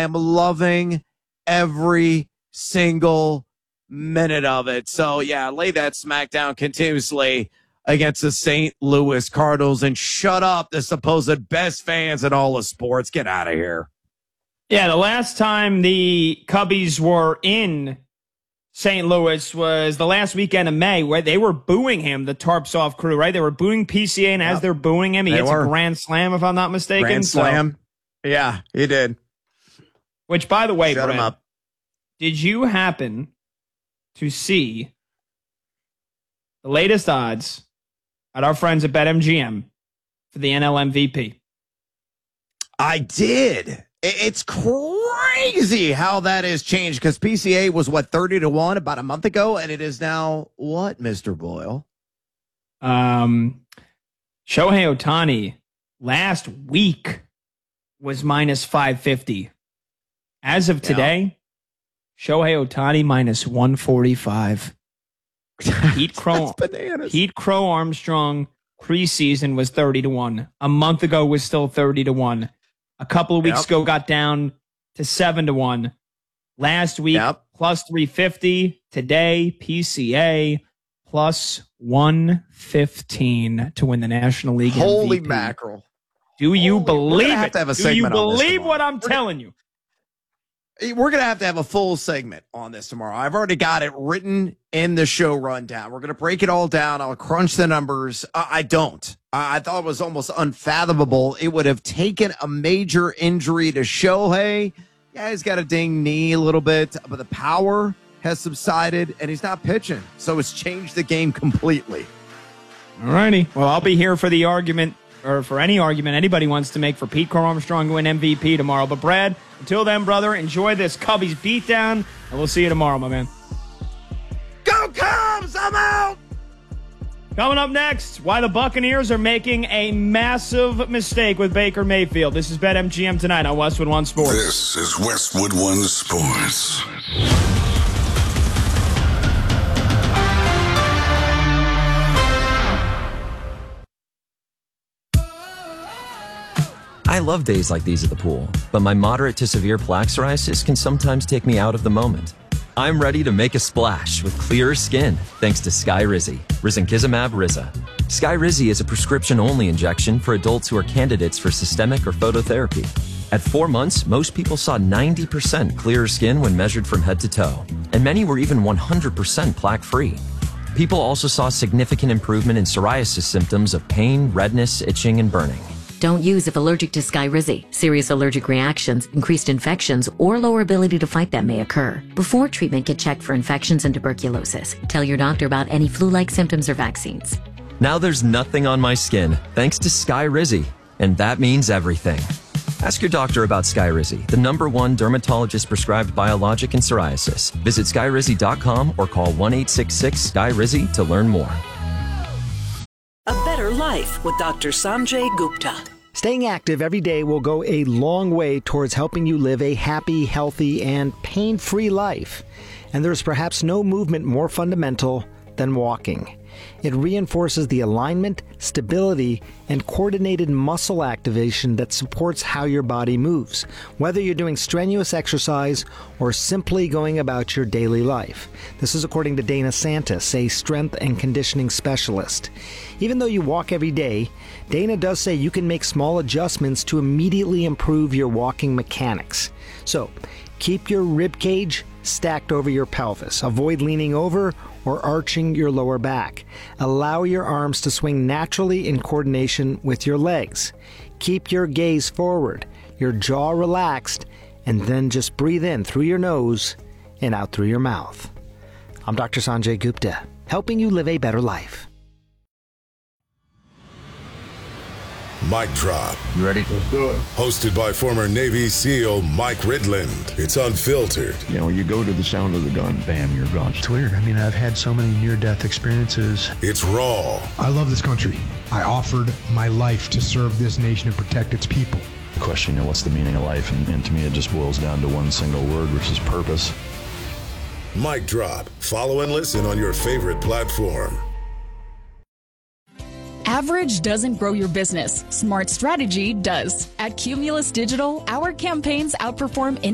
am loving every single minute of it. So, yeah, lay that smackdown continuously against the St. Louis Cardinals and shut up the supposed best fans in all of sports. Get out of here. Yeah, the last time the Cubbies were in St. Louis was the last weekend of May, where they were booing him, the Tarps Off crew, right? They were booing PCA, and as they're booing him, he hits a grand slam, if I'm not mistaken. Grand slam. Yeah, he did. Which, by the way, Shut him Brad, up. did you happen to see the latest odds at our friends at BetMGM for the NL MVP? I did. It's crazy how that has changed because PCA was, 30-1 about a month ago, and it is now what, Mr. Boyle? Shohei Ohtani last week was minus 550. As of today, Shohei Ohtani minus 145. Pete Crow Armstrong preseason was 30-1. A month ago was still 30-1. A couple of weeks ago got down to 7-1. Last week, plus 350. Today, PCA plus 115 to win the National League MVP. Holy mackerel. Do you believe it? Do you believe what I'm telling you? We're going to have a full segment on this tomorrow. I've already got it written in the show rundown. We're going to break it all down. I'll crunch the numbers. I don't. I thought it was almost unfathomable. It would have taken a major injury to Shohei. Yeah, he's got a ding knee a little bit, but the power has subsided, and he's not pitching. So it's changed the game completely. All righty. Well, I'll be here for the argument, or for any argument anybody wants to make for Pete Crow Armstrong to win MVP tomorrow. But, Brad, until then, brother, enjoy this Cubbies beatdown, and we'll see you tomorrow, my man. Go Cubs! I'm out! Coming up next, why the Buccaneers are making a massive mistake with Baker Mayfield. This is BetMGM tonight on Westwood One Sports. This is Westwood One Sports. I love days like these at the pool, but my moderate to severe plaque psoriasis can sometimes take me out of the moment. I'm ready to make a splash with clearer skin thanks to Skyrizi, risankizumab Riza. Skyrizi is a prescription-only injection for adults who are candidates for systemic or phototherapy. At 4 months, most people saw 90% clearer skin when measured from head to toe, and many were even 100% plaque-free. People also saw significant improvement in psoriasis symptoms of pain, redness, itching, and burning. Don't use if allergic to Skyrizi. Serious allergic reactions, increased infections, or lower ability to fight them may occur. Before treatment, get checked for infections and tuberculosis. Tell your doctor about any flu-like symptoms or vaccines. Now there's nothing on my skin thanks to Skyrizi, and that means everything. Ask your doctor about Skyrizi, the #1 dermatologist-prescribed biologic in psoriasis. Visit Skyrizi.com or call 1-866-SKYRIZI to learn more. A Better Life with Dr. Sanjay Gupta. Staying active every day will go a long way towards helping you live a happy, healthy, and pain-free life. And there's perhaps no movement more fundamental than walking. It reinforces the alignment, stability, and coordinated muscle activation that supports how your body moves, whether you're doing strenuous exercise or simply going about your daily life. This is according to Dana Santis, a strength and conditioning specialist. Even though you walk every day, Dana does say you can make small adjustments to immediately improve your walking mechanics. So, keep your rib cage stacked over your pelvis. Avoid leaning over or arching your lower back. Allow your arms to swing naturally in coordination with your legs. Keep your gaze forward, your jaw relaxed, and then just breathe in through your nose and out through your mouth. I'm Dr. Sanjay Gupta, helping you live a better life. Mic Drop. You ready? Let's do it. Hosted by former Navy SEAL Mike Ridland. It's unfiltered. You know, you go to the sound of the gun, bam, you're gone. It's weird. I mean, I've had so many near-death experiences. It's raw. I love this country. I offered my life to serve this nation and protect its people. The question, you know, what's the meaning of life? And to me, it just boils down to one single word, which is purpose. Mic Drop. Follow and listen on your favorite platform. Average doesn't grow your business. Smart strategy does. At Cumulus Digital, our campaigns outperform